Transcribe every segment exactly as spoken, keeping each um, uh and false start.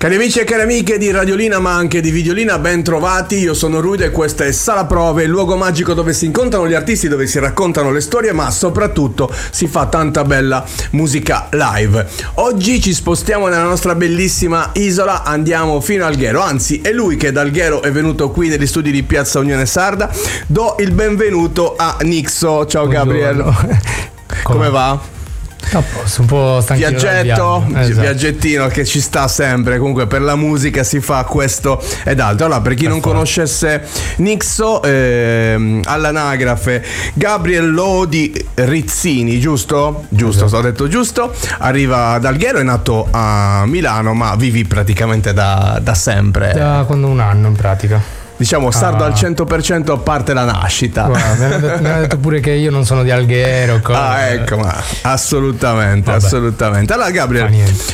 Cari amici e cari amiche di Radiolina ma anche di Videolina, ben trovati. Io sono Rude e questa è Sala Prove, il luogo magico dove si incontrano gli artisti, dove si raccontano le storie, ma soprattutto si fa tanta bella musica live. Oggi ci spostiamo nella nostra bellissima isola, andiamo fino a Alghero, anzi è lui che da Alghero è venuto qui negli studi di Piazza Unione Sarda. Do il benvenuto a Nixo. Ciao Gabriel. Come, Come va? A posto, un po' stanchino. Viaggetto, esatto. Viaggettino che ci sta sempre. Comunque per la musica si fa questo ed altro. Allora, per chi non conoscesse Nixo, ehm, all'anagrafe Gabriel Lodi Rizzini, giusto? Giusto, esatto. Ho detto giusto. Arriva da Alghero, è nato a Milano, ma vivi praticamente da, da sempre. Da quando un anno in pratica. Diciamo sardo ah. al cento per cento a parte la nascita. Guarda, mi hanno detto, mi hanno detto pure che io non sono di Alghero. Come... Ah, ecco, ma assolutamente, Vabbè. assolutamente. Allora, Gabriel,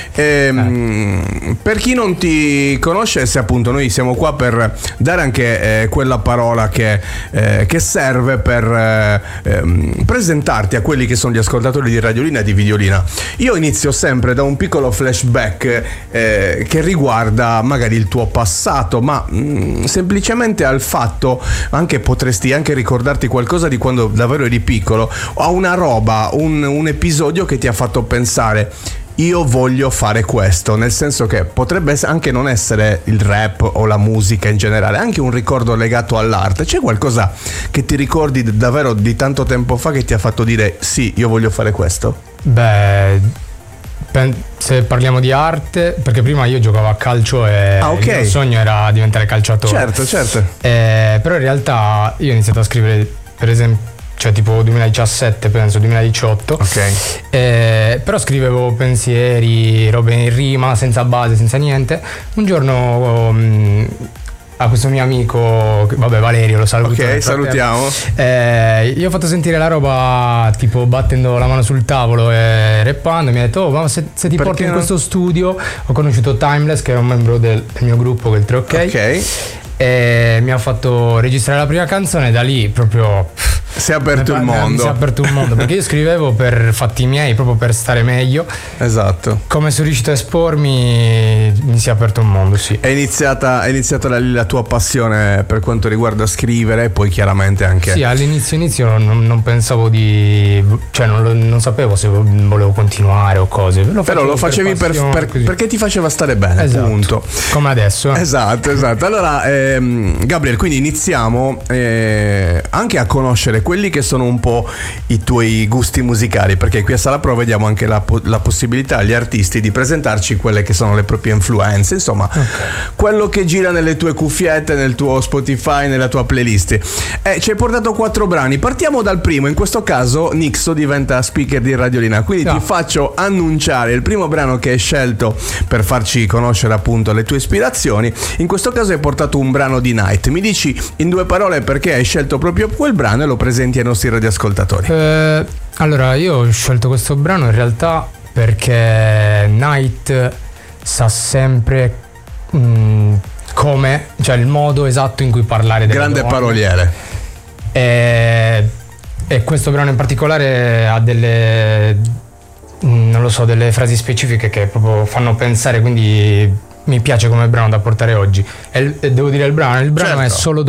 ehm, eh. per chi non ti conoscesse, appunto, noi siamo qua per dare anche eh, quella parola che, eh, che serve per eh, ehm, presentarti a quelli che sono gli ascoltatori di Radiolina e di Videolina. Io inizio sempre da un piccolo flashback eh, che riguarda magari il tuo passato, ma mh, semplicemente al fatto, anche potresti anche ricordarti qualcosa di quando davvero eri piccolo, o a una roba, un, un episodio che ti ha fatto pensare io voglio fare questo, nel senso che potrebbe anche non essere il rap o la musica in generale, anche un ricordo legato all'arte. C'è qualcosa che ti ricordi davvero di tanto tempo fa che ti ha fatto dire sì, io voglio fare questo? Beh, se parliamo di arte, perché prima io giocavo a calcio e ah, okay. il mio sogno era diventare calciatore. Certo, certo. Eh, però in realtà io ho iniziato a scrivere, per esempio, cioè tipo duemiladiciassette, penso duemiladiciotto. Ok. Eh, però scrivevo pensieri, robe in rima, senza base, senza niente. Un giorno um, a questo mio amico, vabbè, Valerio, lo saluto. Ok, salutiamo. Eh, io ho fatto sentire la roba tipo battendo la mano sul tavolo e rappando. Mi ha detto, oh, ma se, se ti Perché porto in no? questo studio. Ho conosciuto Timeless, che era un membro del, del mio gruppo, che è il tre ok. Ok. E mi ha fatto registrare la prima canzone e da lì proprio si è aperto il mi mondo. si è aperto un mondo perché io scrivevo per fatti miei, proprio per stare meglio. Esatto. Come sono riuscito a espormi, mi si è aperto un mondo, sì. È iniziata, è iniziata da lì la tua passione per quanto riguarda scrivere, e poi chiaramente anche. Sì, all'inizio inizio non, non pensavo di, cioè non, lo, non sapevo se volevo continuare o cose. Lo Però lo facevi per, per, per, perché ti faceva stare bene, esatto. Punto. Come adesso. Eh. Esatto, esatto. Allora, ehm, Gabriel, quindi iniziamo eh, anche a conoscere quelli che sono un po' i tuoi gusti musicali, perché qui a Sala Prove diamo anche la, la possibilità agli artisti di presentarci quelle che sono le proprie influenze, insomma, okay. Quello che gira nelle tue cuffiette, nel tuo Spotify, nella tua playlist. Eh, ci hai portato quattro brani, partiamo dal primo. In questo caso Nixo diventa speaker di Radiolina, quindi no. Ti faccio annunciare il primo brano che hai scelto per farci conoscere appunto le tue ispirazioni. In questo caso hai portato un brano di Night. Mi dici in due parole perché hai scelto proprio quel brano e lo presenti ai nostri radioascoltatori. Eh, allora, io ho scelto questo brano in realtà perché Night sa sempre mh, come, cioè il modo esatto in cui parlare delle grande donne. Paroliere. E, e questo brano in particolare ha delle, mh, non lo so, delle frasi specifiche che proprio fanno pensare, quindi mi piace come brano da portare oggi. E, e devo dire il brano, il brano certo. È solo